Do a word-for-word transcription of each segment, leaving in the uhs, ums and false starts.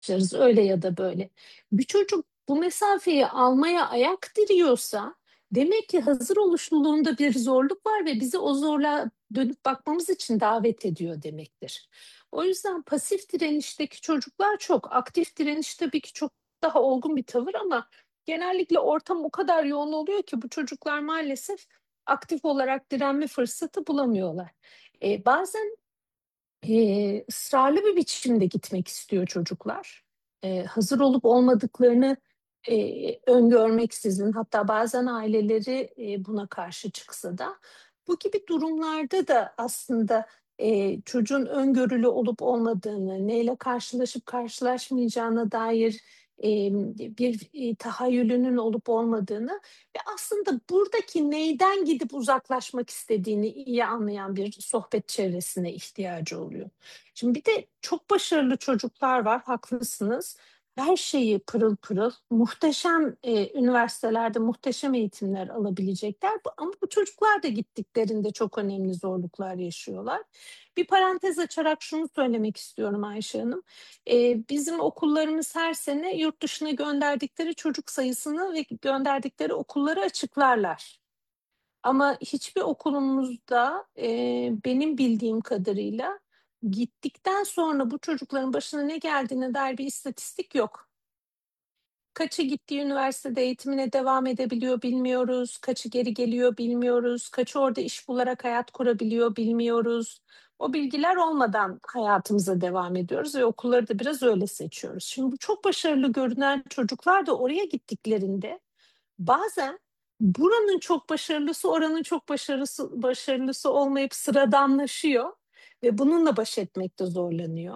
başlarız öyle ya da böyle. Bir çocuk bu mesafeyi almaya ayak diriyorsa demek ki hazır oluşluluğunda bir zorluk var ve bizi o zorluğa dönüp bakmamız için davet ediyor demektir. O yüzden pasif direnişteki çocuklar çok, aktif direniş tabii ki çok daha olgun bir tavır ama genellikle ortam o kadar yoğun oluyor ki bu çocuklar maalesef aktif olarak direnme fırsatı bulamıyorlar. E, bazen e, ısrarlı bir biçimde gitmek istiyor çocuklar. E, hazır olup olmadıklarını e, öngörmeksizin, hatta bazen aileleri e, buna karşı çıksa da bu gibi durumlarda da aslında e, çocuğun öngörülü olup olmadığını, neyle karşılaşıp karşılaşmayacağına dair e, bir e, tahayyülünün olup olmadığını ve aslında buradaki neyden gidip uzaklaşmak istediğini iyi anlayan bir sohbet çevresine ihtiyacı oluyor. Şimdi bir de çok başarılı çocuklar var, haklısınız. Her şeyi pırıl pırıl, muhteşem e, üniversitelerde muhteşem eğitimler alabilecekler. Bu- Ama bu çocuklar da gittiklerinde çok önemli zorluklar yaşıyorlar. Bir parantez açarak şunu söylemek istiyorum Ayşe Hanım. E, bizim okullarımız her sene yurt dışına gönderdikleri çocuk sayısını ve gönderdikleri okulları açıklarlar. Ama hiçbir okulumuzda e, benim bildiğim kadarıyla gittikten sonra bu çocukların başına ne geldiğine dair bir istatistik yok. Kaçı gittiği üniversitede eğitimine devam edebiliyor bilmiyoruz. Kaçı geri geliyor bilmiyoruz. Kaçı orada iş bularak hayat kurabiliyor bilmiyoruz. O bilgiler olmadan hayatımıza devam ediyoruz ve okulları da biraz öyle seçiyoruz. Şimdi bu çok başarılı görünen çocuklar da oraya gittiklerinde bazen buranın çok başarılısı oranın çok başarısı, başarılısı olmayıp sıradanlaşıyor ve bununla baş etmekte zorlanıyor.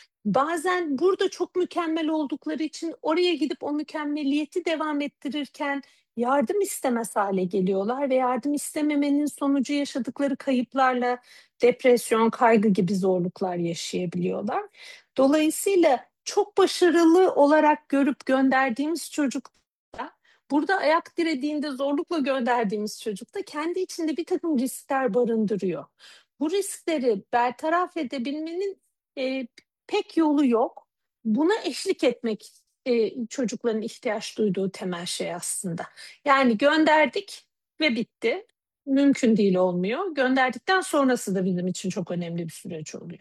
Bazen burada çok mükemmel oldukları için oraya gidip o mükemmeliyeti devam ettirirken yardım istemez hale geliyorlar ve yardım istememenin sonucu yaşadıkları kayıplarla depresyon, kaygı gibi zorluklar yaşayabiliyorlar. Dolayısıyla çok başarılı olarak görüp gönderdiğimiz çocuk da burada ayak dirediğinde zorlukla gönderdiğimiz çocuk da kendi içinde bir takım riskler barındırıyor. Bu riskleri bertaraf edebilmenin e, pek yolu yok. Buna eşlik etmek e, çocukların ihtiyaç duyduğu temel şey aslında. Yani gönderdik ve bitti. Mümkün değil, olmuyor. Gönderdikten sonrası da bizim için çok önemli bir süreç oluyor.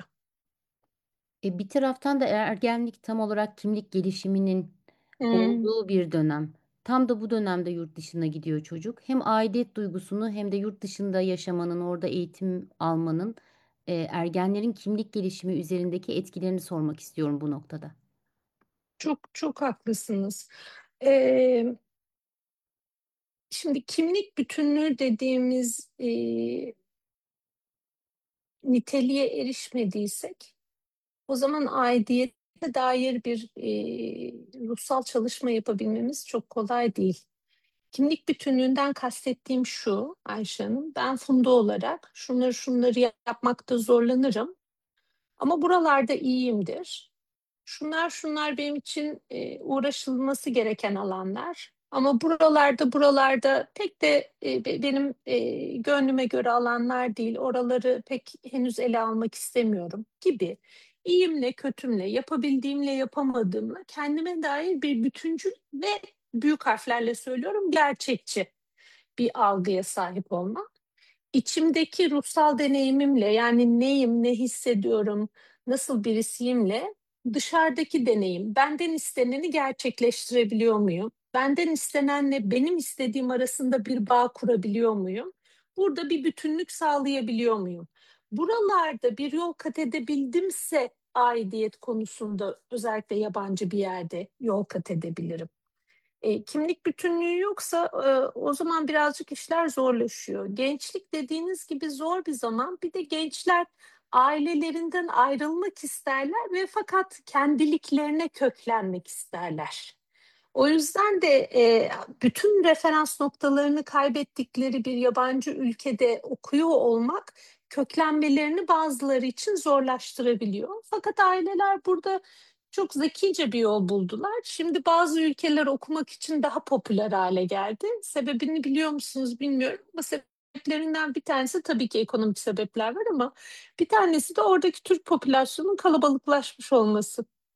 E, bir taraftan da ergenlik tam olarak kimlik gelişiminin Hmm. olduğu bir dönem. Tam da bu dönemde yurt dışına gidiyor çocuk. Hem aidiyet duygusunu hem de yurt dışında yaşamanın, orada eğitim almanın e, ergenlerin kimlik gelişimi üzerindeki etkilerini sormak istiyorum bu noktada. Çok çok haklısınız. Ee, Şimdi kimlik bütünlüğü dediğimiz e, niteliğe erişmediysek o zaman aidiyete dair bir e, ruhsal çalışma yapabilmemiz çok kolay değil. Kimlik bütünlüğünden kastettiğim şu Ayşe Hanım, ben Funda olarak şunları şunları yapmakta zorlanırım ama buralarda iyiyimdir. Şunlar şunlar benim için e, uğraşılması gereken alanlar. Ama buralarda buralarda pek de e, be- benim e, gönlüme göre alanlar değil. Oraları pek henüz ele almak istemiyorum gibi. İyimle, kötümle, yapabildiğimle, yapamadığımla kendime dair bir bütüncül ve büyük harflerle söylüyorum gerçekçi bir algıya sahip olmak. İçimdeki ruhsal deneyimimle yani neyim, ne hissediyorum, nasıl birisiyimle dışarıdaki deneyim, benden isteneni gerçekleştirebiliyor muyum? Benden istenenle benim istediğim arasında bir bağ kurabiliyor muyum? Burada bir bütünlük sağlayabiliyor muyum? Buralarda bir yol kat edebildimse aidiyet konusunda özellikle yabancı bir yerde yol kat edebilirim. E, kimlik bütünlüğü yoksa e, o zaman birazcık işler zorlaşıyor. Gençlik dediğiniz gibi zor bir zaman. Bir de gençler ailelerinden ayrılmak isterler ve fakat kendiliklerine köklenmek isterler. O yüzden de e, bütün referans noktalarını kaybettikleri bir yabancı ülkede okuyor olmak köklenmelerini bazıları için zorlaştırabiliyor. Fakat aileler burada çok zekice bir yol buldular. Şimdi bazı ülkeler okumak için daha popüler hale geldi. Sebebini biliyor musunuz bilmiyorum ama sebeplerinden bir tanesi tabii ki ekonomik sebepler var ama bir tanesi de oradaki Türk popülasyonunun kalabalıklaşmış olması.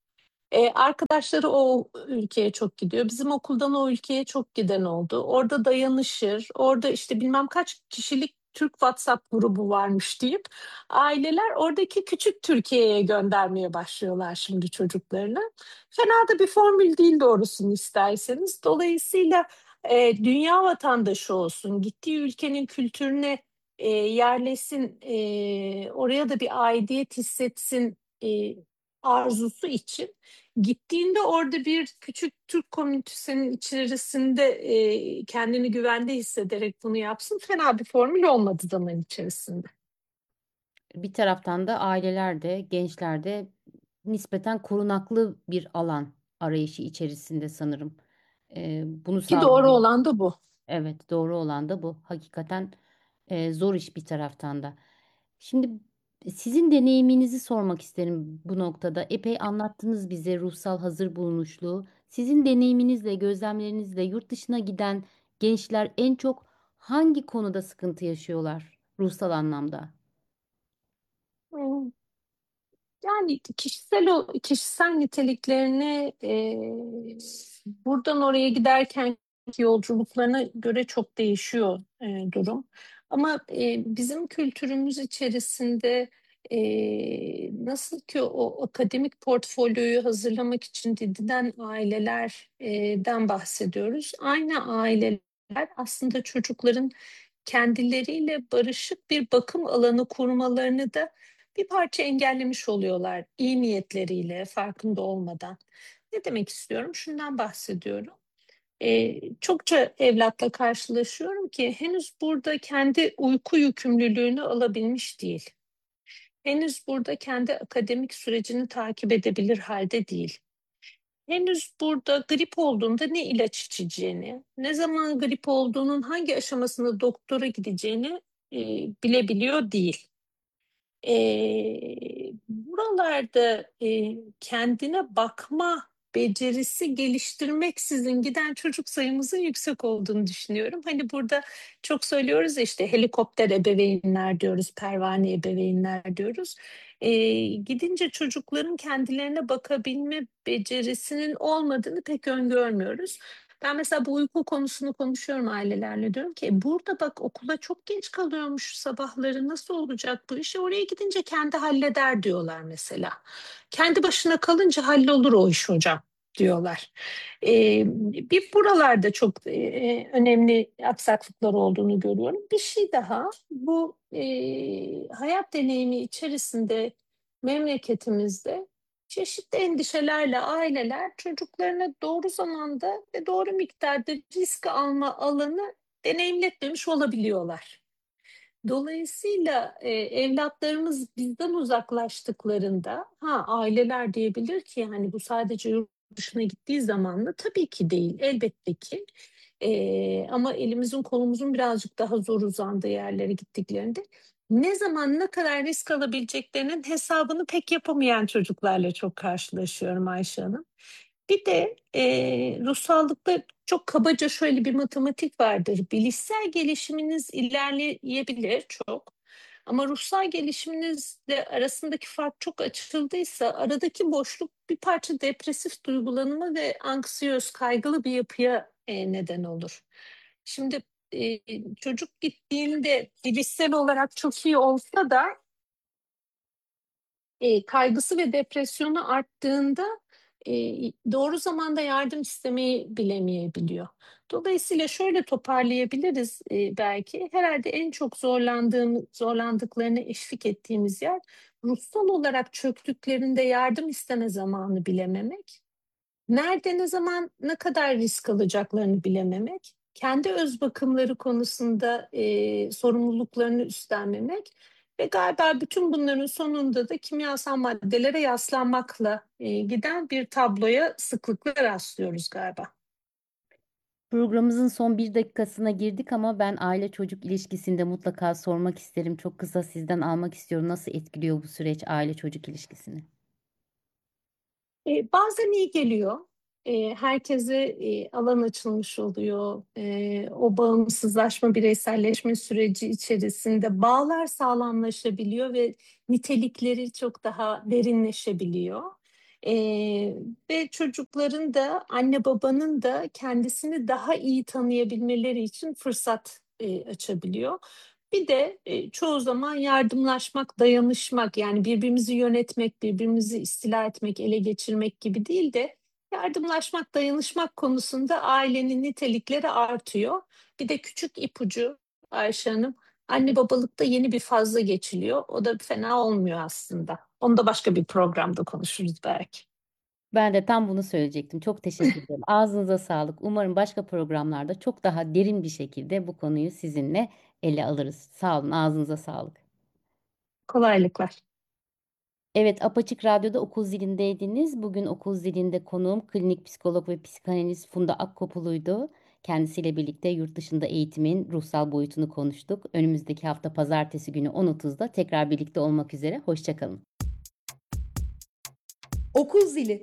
E, arkadaşları o ülkeye çok gidiyor. Bizim okuldan o ülkeye çok giden oldu. Orada dayanışır. Orada işte bilmem kaç kişilik Türk WhatsApp grubu varmış deyip aileler oradaki küçük Türkiye'ye göndermeye başlıyorlar şimdi çocuklarını. Fena da bir formül değil doğrusunu isterseniz. Dolayısıyla e, dünya vatandaşı olsun, gittiği ülkenin kültürüne e, yerleşsin, e, oraya da bir aidiyet hissetsin e, arzusu için gittiğinde orada bir küçük Türk komünitesinin içerisinde e, kendini güvende hissederek bunu yapsın. Fena bir formül olmadı zaman içerisinde. Bir taraftan da aileler de gençler de nispeten korunaklı bir alan arayışı içerisinde sanırım. Ee, bunu Ki doğru sağlamak. olan da bu. Evet, doğru olan da bu. Hakikaten e, zor iş bir taraftan da. Şimdi sizin deneyiminizi sormak isterim bu noktada. Epey anlattınız bize ruhsal hazır bulunuşluğu. Sizin deneyiminizle, gözlemlerinizle yurt dışına giden gençler en çok hangi konuda sıkıntı yaşıyorlar ruhsal anlamda? Hmm. Yani kişisel o kişisel niteliklerini e, buradan oraya giderken yolculuklarına göre çok değişiyor e, durum. Ama e, bizim kültürümüz içerisinde e, nasıl ki o akademik portfolyoyu hazırlamak için didinen ailelerden bahsediyoruz. Aynı aileler aslında çocukların kendileriyle barışık bir bakım alanı kurmalarını da bir parça engellemiş oluyorlar iyi niyetleriyle farkında olmadan. Ne demek istiyorum? Şundan bahsediyorum. Ee, çokça evlatla karşılaşıyorum ki henüz burada kendi uyku yükümlülüğünü alabilmiş değil. Henüz burada kendi akademik sürecini takip edebilir halde değil. Henüz burada grip olduğunda ne ilaç içeceğini, ne zaman grip olduğunun hangi aşamasında doktora gideceğini e, bilebiliyor değil. E, buralarda e, kendine bakma becerisi geliştirmeksizin giden çocuk sayımızın yüksek olduğunu düşünüyorum. Hani burada çok söylüyoruz ya işte helikopter ebeveynler diyoruz, pervane ebeveynler diyoruz. E, gidince çocukların kendilerine bakabilme becerisinin olmadığını pek öngörmüyoruz. Ben mesela bu uyku konusunu konuşuyorum ailelerle diyorum ki "E, burada bak okula çok geç kalıyormuş sabahları nasıl olacak bu iş? E, oraya gidince kendi halleder diyorlar mesela. Kendi başına kalınca hallolur o iş hocam diyorlar. E, bir buralarda çok e, önemli aksaklıklar olduğunu görüyorum. Bir şey daha bu e, hayat deneyimi içerisinde memleketimizde çeşitli endişelerle aileler çocuklarına doğru zamanda ve doğru miktarda risk alma alanı deneyimletmemiş olabiliyorlar. Dolayısıyla e, evlatlarımız bizden uzaklaştıklarında ha aileler diyebilir ki yani bu sadece yurt dışına gittiği zaman mı? Tabii ki değil, elbette ki. E, ama elimizin kolumuzun birazcık daha zor uzandığı yerlere gittiklerinde ne zaman ne kadar risk alabileceklerinin hesabını pek yapamayan çocuklarla çok karşılaşıyorum Ayşe Hanım. Bir de e, ruhsallıkta çok kabaca şöyle bir matematik vardır. Bilişsel gelişiminiz ilerleyebilir çok. Ama ruhsal gelişiminizle arasındaki fark çok açıldıysa aradaki boşluk bir parça depresif duygulanımı ve anksiyöz, kaygılı bir yapıya e, neden olur. Şimdi e, çocuk gittiğinde bilişsel olarak çok iyi olsa da e, kaygısı ve depresyonu arttığında e, doğru zamanda yardım istemeyi bilemeyebiliyor. Dolayısıyla şöyle toparlayabiliriz e, belki. Herhalde en çok zorlandığım, zorlandıklarını eşlik ettiğimiz yer ruhsal olarak çöktüklerinde yardım isteme zamanı bilememek. Nerede, ne zaman, ne kadar risk alacaklarını bilememek, kendi öz bakımları konusunda e, sorumluluklarını üstlenmemek ve galiba bütün bunların sonunda da kimyasal maddelere yaslanmakla e, giden bir tabloya sıklıkla rastlıyoruz galiba. Programımızın son bir dakikasına girdik ama ben aile çocuk ilişkisinde mutlaka sormak isterim. Çok kısa sizden almak istiyorum. Nasıl etkiliyor bu süreç aile çocuk ilişkisini? E, bazen iyi geliyor. E, herkese e, alan açılmış oluyor. E, o bağımsızlaşma, bireyselleşme süreci içerisinde bağlar sağlamlaşabiliyor ve nitelikleri çok daha derinleşebiliyor. Ee, Ve çocukların da anne babanın da kendisini daha iyi tanıyabilmeleri için fırsat e, açabiliyor. Bir de e, çoğu zaman yardımlaşmak, dayanışmak, yani birbirimizi yönetmek, birbirimizi istila etmek, ele geçirmek gibi değil de yardımlaşmak, dayanışmak konusunda ailenin nitelikleri artıyor. Bir de küçük ipucu Ayşe Hanım, anne babalıkta yeni bir fazla geçiliyor. O da fena olmuyor aslında. Onu da başka bir programda konuşuruz belki. Ben de tam bunu söyleyecektim. Çok teşekkür ederim. Ağzınıza sağlık. Umarım başka programlarda çok daha derin bir şekilde bu konuyu sizinle ele alırız. Sağ olun, ağzınıza sağlık. Kolaylıklar. Evet, Apaçık Radyo'da Okul Zili'ndeydiniz. Bugün Okul Zili'nde konuğum klinik psikolog ve psikanalist Funda Akkopulu'ydu. Kendisiyle birlikte yurt dışında eğitimin ruhsal boyutunu konuştuk. Önümüzdeki hafta pazartesi günü on otuzda tekrar birlikte olmak üzere. Hoşça kalın. Okul zili.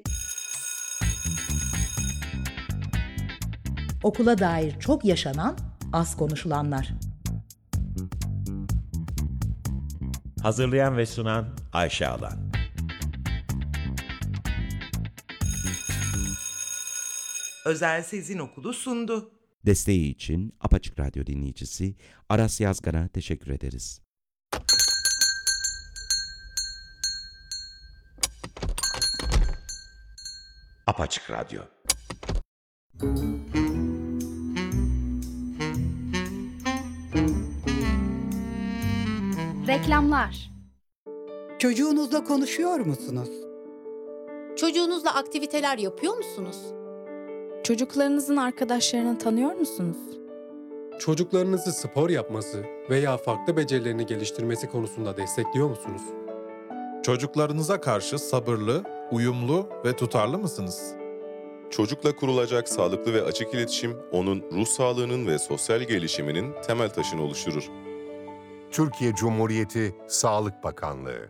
Okula dair çok yaşanan, az konuşulanlar. Hazırlayan ve sunan Ayşe Alan. Özel Sezin Okulu sundu. Desteği için Apaçık Radyo dinleyicisi Aras Yazgan'a teşekkür ederiz. Apaçık Radyo. Reklamlar. Çocuğunuzla konuşuyor musunuz? Çocuğunuzla aktiviteler yapıyor musunuz? Çocuklarınızın arkadaşlarını tanıyor musunuz? Çocuklarınızı spor yapması veya farklı becerilerini geliştirmesi konusunda destekliyor musunuz? Çocuklarınıza karşı sabırlı, uyumlu ve tutarlı mısınız? Çocukla kurulacak sağlıklı ve açık iletişim, onun ruh sağlığının ve sosyal gelişiminin temel taşını oluşturur. Türkiye Cumhuriyeti Sağlık Bakanlığı.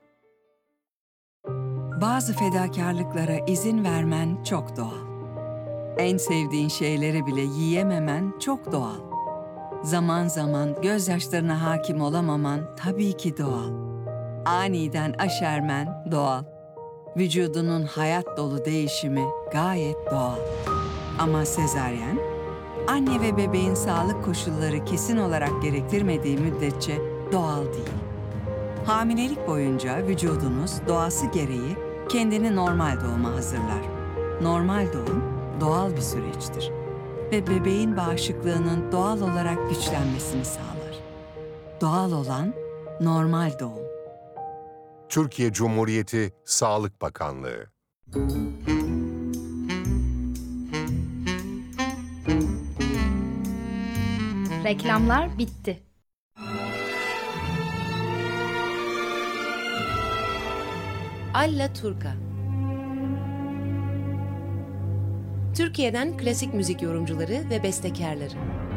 Bazı fedakarlıklara izin vermen çok doğal. En sevdiğin şeyleri bile yiyememen çok doğal. Zaman zaman gözyaşlarına hakim olamaman tabii ki doğal. Aniden aşermen doğal. Vücudunun hayat dolu değişimi gayet doğal. Ama sezaryen, anne ve bebeğin sağlık koşulları kesin olarak gerektirmediği müddetçe doğal değil. Hamilelik boyunca vücudunuz doğası gereği kendini normal doğuma hazırlar. Normal doğum doğal bir süreçtir ve bebeğin bağışıklığının doğal olarak güçlenmesini sağlar. Doğal olan normal doğum. Türkiye Cumhuriyeti Sağlık Bakanlığı. Reklamlar bitti. Alla Turca. Türkiye'den klasik müzik yorumcuları ve bestekarları.